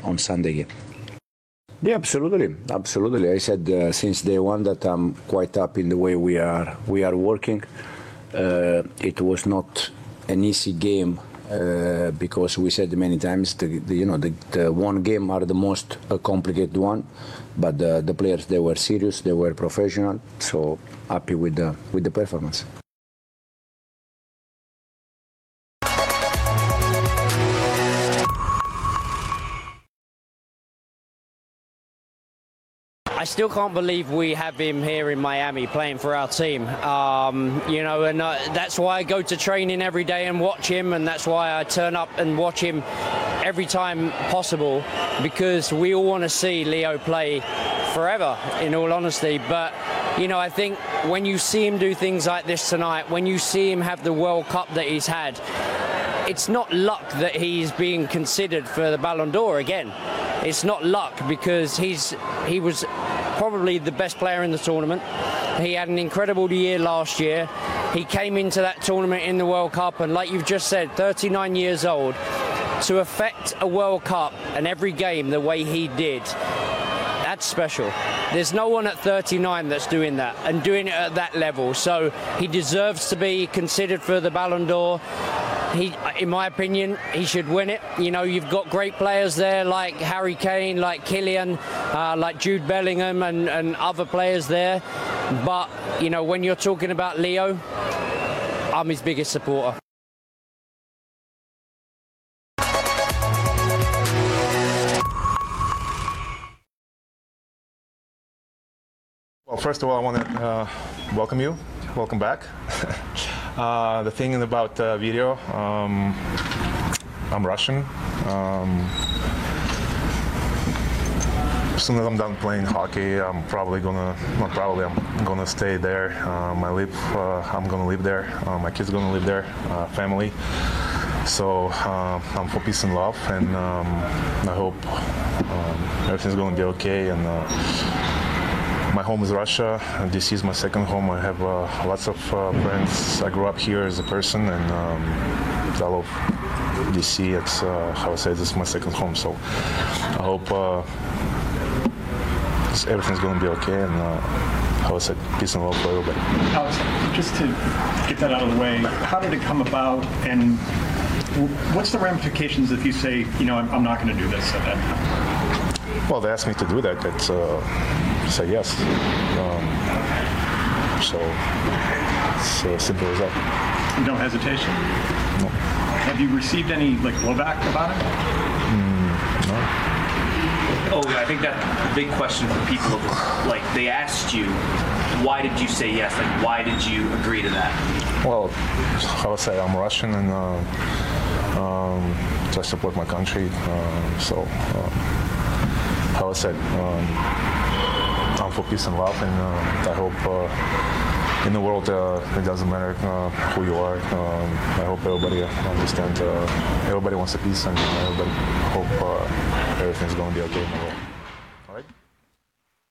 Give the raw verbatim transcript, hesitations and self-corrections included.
on Sunday game. Yeah, absolutely, absolutely. I said uh, since day one that I'm quite happy in the way we are we are working. Uh, it was not an easy game uh, because we said many times the, the you know the, the one game are the most uh, complicated one, but the, the players, they were serious, they were professional. So happy with the with the performance. I still can't believe we have him here in Miami playing for our team. Um, you know, and uh, that's why I go to training every day and watch him, and that's why I turn up and watch him every time possible, because we all want to see Leo play forever, in all honesty. But, you know, I think when you see him do things like this tonight, when you see him have the World Cup that he's had, it's not luck that he's being considered for the Ballon d'Or again. It's not luck, because he's he was probably the best player in the tournament. He had an incredible year last year. He came into that tournament in the World Cup, and like you've just said, thirty-nine years old, to affect a World Cup and every game the way he did, that's special. There's no one at thirty-nine that's doing that and doing it at that level. So he deserves to be considered for the Ballon d'Or. He, in my opinion, he should win it. You know, you've got great players there like Harry Kane, like Kylian, uh, like Jude Bellingham, and, and other players there. But, you know, when you're talking about Leo, I'm his biggest supporter. Well, first of all, I want to uh, welcome you. Welcome back. uh, the thing about uh, video, um, I'm Russian. Um, as soon as I'm done playing hockey, I'm probably gonna, not probably, I'm gonna stay there. Um, I live, uh, I'm gonna live there. Uh, my kids gonna live there, uh, family. So uh, I'm for peace and love, and um, I hope um, everything's gonna be okay. And uh, my home is Russia, and D C is my second home. I have uh, lots of uh, friends. I grew up here as a person, and um, I love D C. It's, uh, how I say, this is my second home. So I hope uh, everything's going to be okay, and uh, how I said, peace and love for everybody. Alex, just to get that out of the way, how did it come about, and what's the ramifications if you say, you know, I'm, I'm not going to do this at that time? Well, they asked me to do that. It's, uh, say yes. Um, so it's uh, simple as that. No hesitation? No. Have you received any like blowback about it? Mm, no. Oh, I think that's a big question for people. Like, they asked you, why did you say yes? Like, why did you agree to that? Well, how I say, I'm Russian, and uh, um, I support my country. Uh, so, uh, how I said, um, I'm for peace and love, and uh, I hope uh, in the world uh, it doesn't matter uh, who you are. Um, I hope everybody understands. Uh, everybody wants a peace, and everybody hope uh, everything's going to be okay in the world.